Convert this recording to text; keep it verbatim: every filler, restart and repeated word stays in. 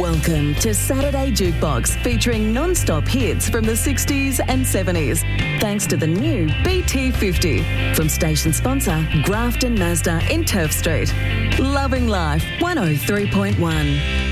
Welcome to Saturday Jukebox, featuring non-stop hits from the sixties and seventies. Thanks to the new B T fifty from station sponsor Grafton Mazda in Turf Street. Loving Life one oh three point one.